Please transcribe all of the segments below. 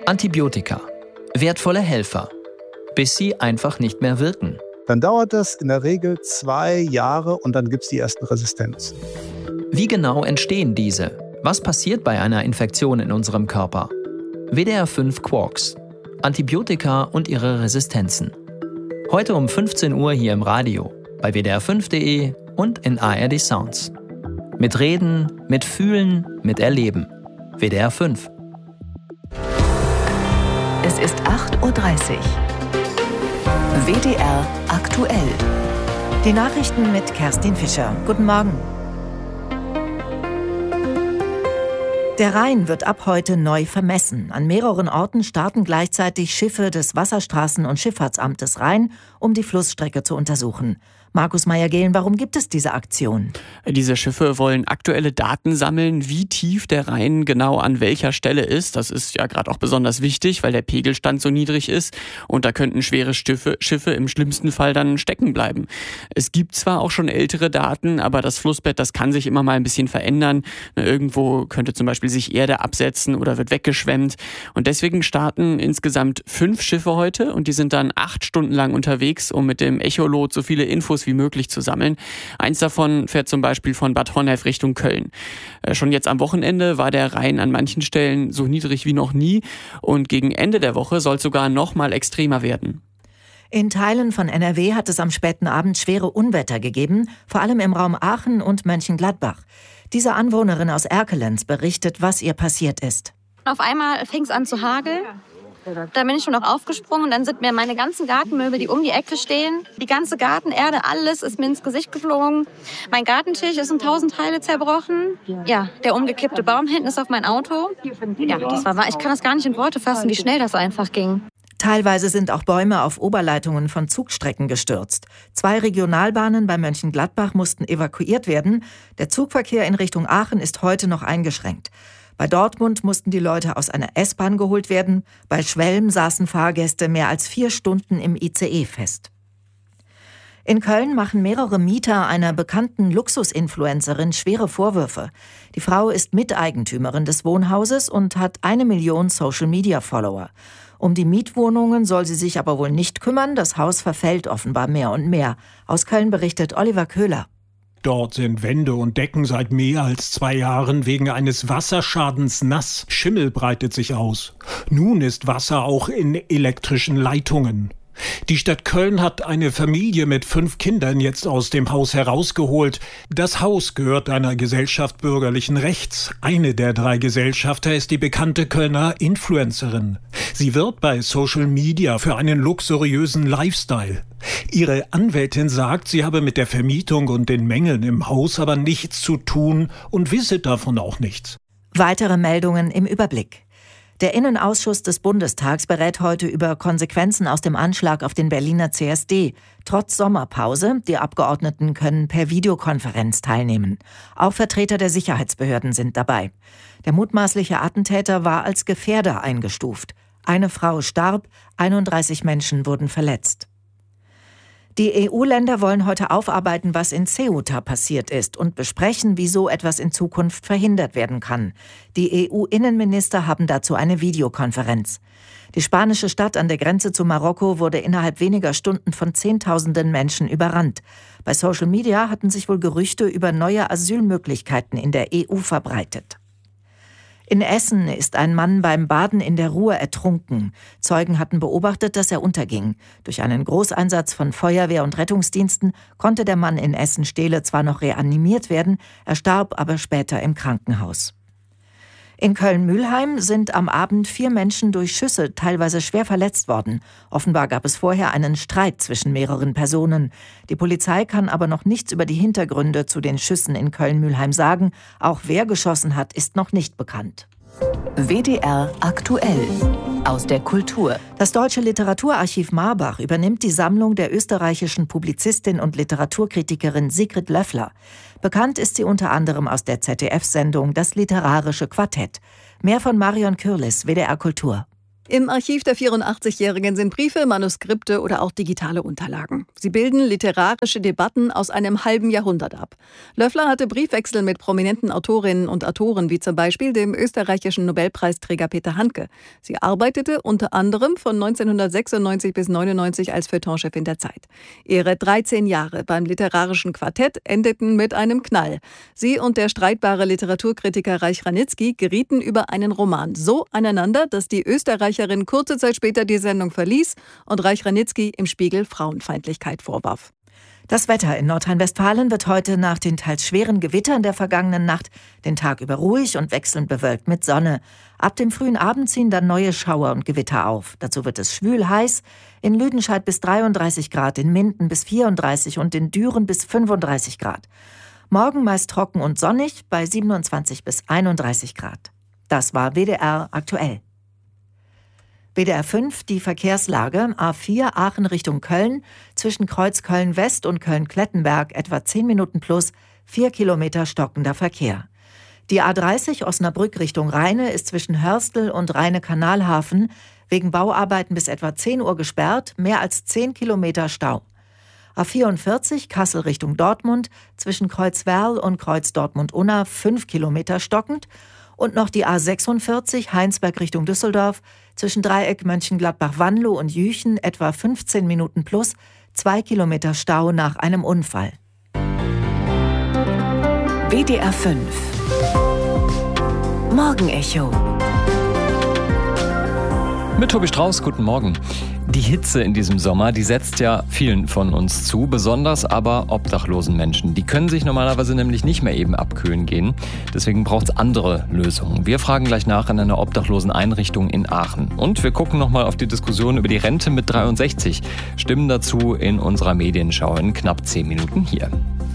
Antibiotika. Wertvolle Helfer. Bis sie einfach nicht mehr wirken. Dann dauert das in der Regel 2 Jahre und dann gibt es die ersten Resistenzen. Wie genau entstehen diese? Was passiert bei einer Infektion in unserem Körper? WDR 5 Quarks. Antibiotika und ihre Resistenzen. Heute um 15 Uhr hier im Radio, bei wdr5.de und in ARD Sounds. Mit Reden, mit Fühlen, mit Erleben. WDR 5. Es ist 8:30 Uhr. WDR aktuell. Die Nachrichten mit Kerstin Fischer. Guten Morgen. Der Rhein wird ab heute neu vermessen. An mehreren Orten starten gleichzeitig Schiffe des Wasserstraßen- und Schifffahrtsamtes Rhein, um die Flussstrecke zu untersuchen. Markus Meyer-Gehlen, warum gibt es diese Aktion? Diese Schiffe wollen aktuelle Daten sammeln, wie tief der Rhein genau an welcher Stelle ist. Das ist ja gerade auch besonders wichtig, weil der Pegelstand so niedrig ist und da könnten schwere Schiffe im schlimmsten Fall dann stecken bleiben. Es gibt zwar auch schon ältere Daten, aber das Flussbett, das kann sich immer mal ein bisschen verändern. Irgendwo könnte zum Beispiel sich Erde absetzen oder wird weggeschwemmt. Und deswegen starten insgesamt 5 Schiffe heute und die sind dann 8 Stunden lang unterwegs, um mit dem Echolot so viele Infos wie möglich zu sammeln. Eins davon fährt zum Beispiel von Bad Honnef Richtung Köln. Schon jetzt am Wochenende war der Rhein an manchen Stellen so niedrig wie noch nie und gegen Ende der Woche soll es sogar noch mal extremer werden. In Teilen von NRW hat es am späten Abend schwere Unwetter gegeben, vor allem im Raum Aachen und Mönchengladbach. Diese Anwohnerin aus Erkelenz berichtet, was ihr passiert ist. Auf einmal fing es an zu hageln. Da bin ich schon noch aufgesprungen und dann sind mir meine ganzen Gartenmöbel, die um die Ecke stehen, die ganze Gartenerde, alles ist mir ins Gesicht geflogen. Mein Gartentisch ist in 1000 Teile zerbrochen. Ja, der umgekippte Baum hinten ist auf mein Auto. Ja, das war wahr. Ich kann das gar nicht in Worte fassen, wie schnell das einfach ging. Teilweise sind auch Bäume auf Oberleitungen von Zugstrecken gestürzt. 2 Regionalbahnen bei Mönchengladbach mussten evakuiert werden. Der Zugverkehr in Richtung Aachen ist heute noch eingeschränkt. Bei Dortmund mussten die Leute aus einer S-Bahn geholt werden. Bei Schwelm saßen Fahrgäste mehr als 4 Stunden im ICE fest. In Köln machen mehrere Mieter einer bekannten Luxusinfluencerin schwere Vorwürfe. Die Frau ist Miteigentümerin des Wohnhauses und hat 1 Million Social-Media-Follower. Um die Mietwohnungen soll sie sich aber wohl nicht kümmern. Das Haus verfällt offenbar mehr und mehr. Aus Köln berichtet Oliver Köhler. Dort sind Wände und Decken seit mehr als 2 Jahren wegen eines Wasserschadens nass. Schimmel breitet sich aus. Nun ist Wasser auch in elektrischen Leitungen. Die Stadt Köln hat eine Familie mit 5 Kindern jetzt aus dem Haus herausgeholt. Das Haus gehört einer Gesellschaft bürgerlichen Rechts. Eine der 3 Gesellschafter ist die bekannte Kölner Influencerin. Sie wirbt bei Social Media für einen luxuriösen Lifestyle. Ihre Anwältin sagt, sie habe mit der Vermietung und den Mängeln im Haus aber nichts zu tun und wisse davon auch nichts. Weitere Meldungen im Überblick. Der Innenausschuss des Bundestags berät heute über Konsequenzen aus dem Anschlag auf den Berliner CSD. Trotz Sommerpause, die Abgeordneten können per Videokonferenz teilnehmen. Auch Vertreter der Sicherheitsbehörden sind dabei. Der mutmaßliche Attentäter war als Gefährder eingestuft. Eine Frau starb, 31 Menschen wurden verletzt. Die EU-Länder wollen heute aufarbeiten, was in Ceuta passiert ist und besprechen, wie so etwas in Zukunft verhindert werden kann. Die EU-Innenminister haben dazu eine Videokonferenz. Die spanische Stadt an der Grenze zu Marokko wurde innerhalb weniger Stunden von Zehntausenden Menschen überrannt. Bei Social Media hatten sich wohl Gerüchte über neue Asylmöglichkeiten in der EU verbreitet. In Essen ist ein Mann beim Baden in der Ruhr ertrunken. Zeugen hatten beobachtet, dass er unterging. Durch einen Großeinsatz von Feuerwehr und Rettungsdiensten konnte der Mann in Essen-Stehle zwar noch reanimiert werden, er starb aber später im Krankenhaus. In Köln-Mülheim sind am Abend 4 Menschen durch Schüsse teilweise schwer verletzt worden. Offenbar gab es vorher einen Streit zwischen mehreren Personen. Die Polizei kann aber noch nichts über die Hintergründe zu den Schüssen in Köln-Mülheim sagen. Auch wer geschossen hat, ist noch nicht bekannt. WDR aktuell. Aus der Kultur. Das Deutsche Literaturarchiv Marbach übernimmt die Sammlung der österreichischen Publizistin und Literaturkritikerin Sigrid Löffler. Bekannt ist sie unter anderem aus der ZDF-Sendung Das literarische Quartett. Mehr von Marion Kürlis, WDR Kultur. Im Archiv der 84-Jährigen sind Briefe, Manuskripte oder auch digitale Unterlagen. Sie bilden literarische Debatten aus einem halben Jahrhundert ab. Löffler hatte Briefwechsel mit prominenten Autorinnen und Autoren, wie zum Beispiel dem österreichischen Nobelpreisträger Peter Handke. Sie arbeitete unter anderem von 1996 bis 1999 als Feuilletonchefin der Zeit. Ihre 13 Jahre beim literarischen Quartett endeten mit einem Knall. Sie und der streitbare Literaturkritiker Reich Ranitzky gerieten über einen Roman so aneinander, dass die Österreicherin kurze Zeit später die Sendung verließ und Reich Ranitzky im Spiegel Frauenfeindlichkeit vorwarf. Das Wetter in Nordrhein-Westfalen wird heute nach den teils schweren Gewittern der vergangenen Nacht den Tag über ruhig und wechselnd bewölkt mit Sonne. Ab dem frühen Abend ziehen dann neue Schauer und Gewitter auf. Dazu wird es schwül heiß, in Lüdenscheid bis 33 Grad, in Minden bis 34 und in Düren bis 35 Grad. Morgen meist trocken und sonnig bei 27 bis 31 Grad. Das war WDR aktuell. WDR 5, die Verkehrslage. A4 Aachen Richtung Köln, zwischen Kreuz Köln-West und Köln-Klettenberg etwa 10 Minuten plus, 4 Kilometer stockender Verkehr. Die A30 Osnabrück Richtung Rheine ist zwischen Hörstel und Rheine-Kanalhafen wegen Bauarbeiten bis etwa 10 Uhr gesperrt, mehr als 10 Kilometer Stau. A44 Kassel Richtung Dortmund, zwischen Kreuz Werl und Kreuz Dortmund-Unna 5 Kilometer stockend. Und noch die A46 Heinsberg Richtung Düsseldorf, zwischen Dreieck Mönchengladbach-Wanlo und Jüchen etwa 15 Minuten plus, 2 Kilometer Stau nach einem Unfall. WDR 5 Morgenecho Mit Tobi Strauß, guten Morgen. Die Hitze in diesem Sommer, die setzt ja vielen von uns zu, besonders aber obdachlosen Menschen. Die können sich normalerweise nämlich nicht mehr eben abkühlen gehen. Deswegen braucht es andere Lösungen. Wir fragen gleich nach in einer obdachlosen Einrichtung in Aachen. Und wir gucken nochmal auf die Diskussion über die Rente mit 63. Stimmen dazu in unserer Medienschau in knapp 10 Minuten hier.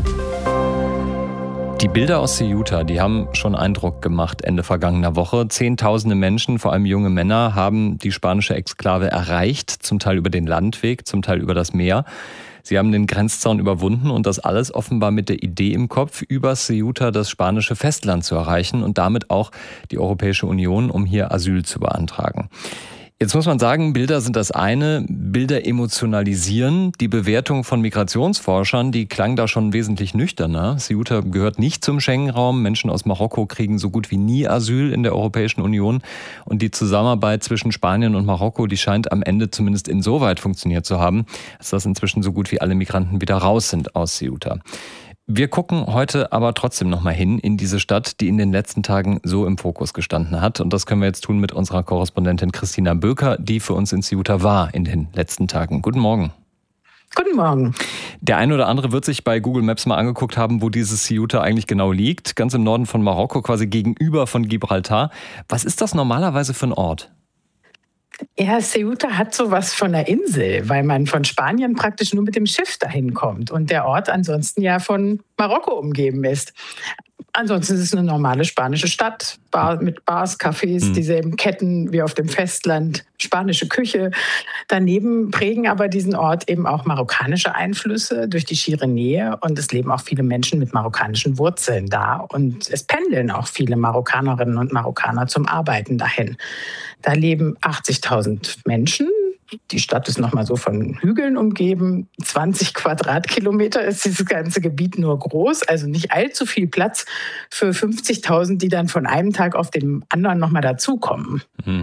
Die Bilder aus Ceuta, die haben schon Eindruck gemacht Ende vergangener Woche. Zehntausende Menschen, vor allem junge Männer, haben die spanische Exklave erreicht, zum Teil über den Landweg, zum Teil über das Meer. Sie haben den Grenzzaun überwunden und das alles offenbar mit der Idee im Kopf, über Ceuta das spanische Festland zu erreichen und damit auch die Europäische Union, um hier Asyl zu beantragen. Jetzt muss man sagen, Bilder sind das eine, Bilder emotionalisieren. Die Bewertung von Migrationsforschern, die klang da schon wesentlich nüchterner. Ceuta gehört nicht zum Schengen-Raum. Menschen aus Marokko kriegen so gut wie nie Asyl in der Europäischen Union. Und die Zusammenarbeit zwischen Spanien und Marokko, die scheint am Ende zumindest insoweit funktioniert zu haben, dass inzwischen so gut wie alle Migranten wieder raus sind aus Ceuta. Wir gucken heute aber trotzdem nochmal hin in diese Stadt, die in den letzten Tagen so im Fokus gestanden hat. Und das können wir jetzt tun mit unserer Korrespondentin Christina Böker, die für uns in Ceuta war in den letzten Tagen. Guten Morgen. Guten Morgen. Der eine oder andere wird sich bei Google Maps mal angeguckt haben, wo dieses Ceuta eigentlich genau liegt. Ganz im Norden von Marokko, quasi gegenüber von Gibraltar. Was ist das normalerweise für ein Ort? Ja, Ceuta hat sowas von einer Insel, weil man von Spanien praktisch nur mit dem Schiff dahin kommt und der Ort ansonsten ja von Marokko umgeben ist. Ansonsten ist es eine normale spanische Stadt, mit Bars, Cafés, dieselben Ketten wie auf dem Festland, spanische Küche. Daneben prägen aber diesen Ort eben auch marokkanische Einflüsse durch die schiere Nähe und es leben auch viele Menschen mit marokkanischen Wurzeln da und es pendeln auch viele Marokkanerinnen und Marokkaner zum Arbeiten dahin. Da leben 80.000 Menschen. Die Stadt ist nochmal so von Hügeln umgeben. 20 Quadratkilometer ist dieses ganze Gebiet nur groß, also nicht allzu viel Platz für 50.000, die dann von einem Tag auf den anderen nochmal dazukommen.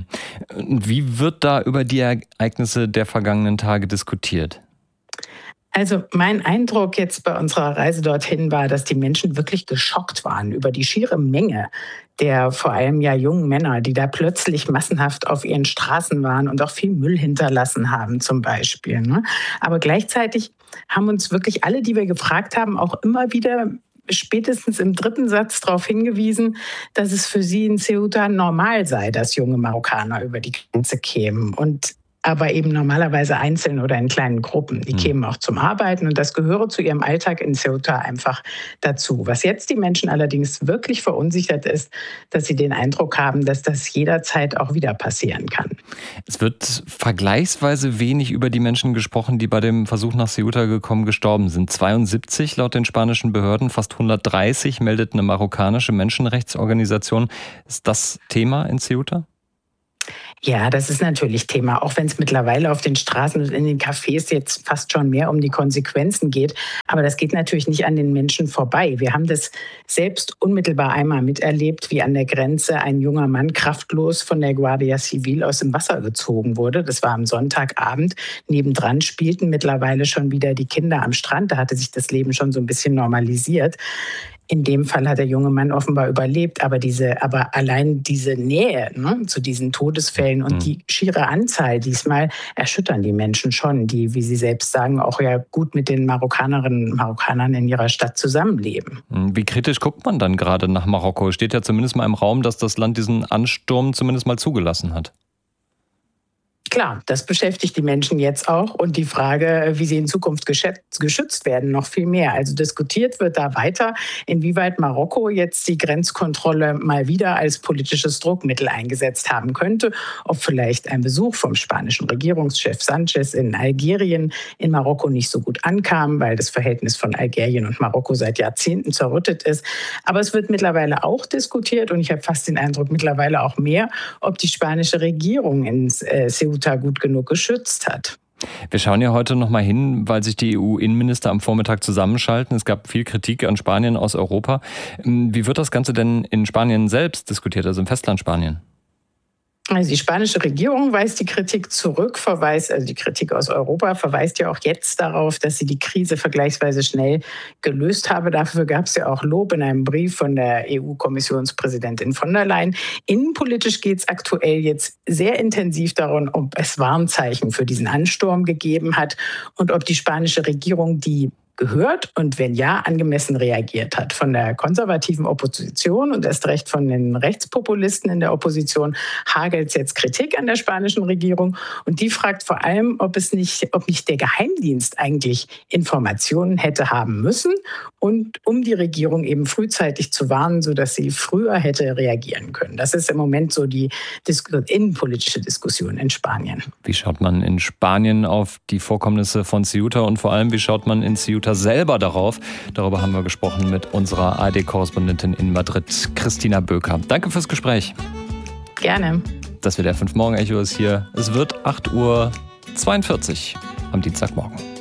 Wie wird da über die Ereignisse der vergangenen Tage diskutiert? Also mein Eindruck jetzt bei unserer Reise dorthin war, dass die Menschen wirklich geschockt waren über die schiere Menge der vor allem ja jungen Männer, die da plötzlich massenhaft auf ihren Straßen waren und auch viel Müll hinterlassen haben zum Beispiel. Aber gleichzeitig haben uns wirklich alle, die wir gefragt haben, auch immer wieder spätestens im dritten Satz darauf hingewiesen, dass es für sie in Ceuta normal sei, dass junge Marokkaner über die Grenze kämen und aber eben normalerweise einzeln oder in kleinen Gruppen. Die kämen auch zum Arbeiten und das gehöre zu ihrem Alltag in Ceuta einfach dazu. Was jetzt die Menschen allerdings wirklich verunsichert ist, dass sie den Eindruck haben, dass das jederzeit auch wieder passieren kann. Es wird vergleichsweise wenig über die Menschen gesprochen, die bei dem Versuch nach Ceuta gestorben sind. 72 laut den spanischen Behörden, fast 130 meldet eine marokkanische Menschenrechtsorganisation. Ist das Thema in Ceuta? Ja, das ist natürlich Thema, auch wenn es mittlerweile auf den Straßen und in den Cafés jetzt fast schon mehr um die Konsequenzen geht. Aber das geht natürlich nicht an den Menschen vorbei. Wir haben das selbst unmittelbar einmal miterlebt, wie an der Grenze ein junger Mann kraftlos von der Guardia Civil aus dem Wasser gezogen wurde. Das war am Sonntagabend. Nebendran spielten mittlerweile schon wieder die Kinder am Strand. Da hatte sich das Leben schon so ein bisschen normalisiert. In dem Fall hat der junge Mann offenbar überlebt, aber allein diese Nähe zu diesen Todesfällen und die schiere Anzahl diesmal erschüttern die Menschen schon, die, wie Sie selbst sagen, auch ja gut mit den Marokkanerinnen und Marokkanern in ihrer Stadt zusammenleben. Wie kritisch guckt man dann gerade nach Marokko? Steht ja zumindest mal im Raum, dass das Land diesen Ansturm zumindest mal zugelassen hat. Klar, das beschäftigt die Menschen jetzt auch und die Frage, wie sie in Zukunft geschützt werden, noch viel mehr. Also diskutiert wird da weiter, inwieweit Marokko jetzt die Grenzkontrolle mal wieder als politisches Druckmittel eingesetzt haben könnte, ob vielleicht ein Besuch vom spanischen Regierungschef Sanchez in Algerien in Marokko nicht so gut ankam, weil das Verhältnis von Algerien und Marokko seit Jahrzehnten zerrüttet ist. Aber es wird mittlerweile auch diskutiert und ich habe fast den Eindruck, mittlerweile auch mehr, ob die spanische Regierung in Ceuta gut genug geschützt hat. Wir schauen ja heute noch mal hin, weil sich die EU-Innenminister am Vormittag zusammenschalten. Es gab viel Kritik an Spanien aus Europa. Wie wird das Ganze denn in Spanien selbst diskutiert, also im Festland Spanien? Also die spanische Regierung weist die Kritik zurück, also die Kritik aus Europa verweist ja auch jetzt darauf, dass sie die Krise vergleichsweise schnell gelöst habe. Dafür gab es ja auch Lob in einem Brief von der EU-Kommissionspräsidentin von der Leyen. Innenpolitisch geht es aktuell jetzt sehr intensiv darum, ob es Warnzeichen für diesen Ansturm gegeben hat und ob die spanische Regierung die gehört und wenn ja, angemessen reagiert hat. Von der konservativen Opposition und erst recht von den Rechtspopulisten in der Opposition hagelt es jetzt Kritik an der spanischen Regierung und die fragt vor allem, ob nicht der Geheimdienst eigentlich Informationen hätte haben müssen und um die Regierung eben frühzeitig zu warnen, sodass sie früher hätte reagieren können. Das ist im Moment so die innenpolitische Diskussion in Spanien. Wie schaut man in Spanien auf die Vorkommnisse von Ceuta und vor allem, wie schaut man in Ceuta selber darauf? Darüber haben wir gesprochen mit unserer ARD-Korrespondentin in Madrid, Christina Böker. Danke fürs Gespräch. Gerne. Das WDR 5 Morgen Echo ist hier. Es wird 8:42 Uhr am Dienstagmorgen.